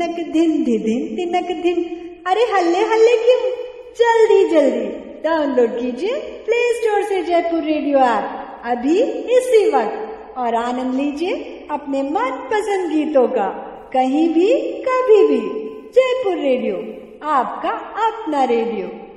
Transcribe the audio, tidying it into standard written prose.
धिनक धिन धिदिन तिनक धिन। अरे हल्ले हल्ले क्यों, जल्दी जल्दी डाउनलोड कीजिए प्ले स्टोर से जयपुर रेडियो ऐप अभी इसी वक्त और आनंद लीजिए अपने मनपसंद गीतों का, कहीं भी कभी भी। जयपुर रेडियो, आपका अपना रेडियो।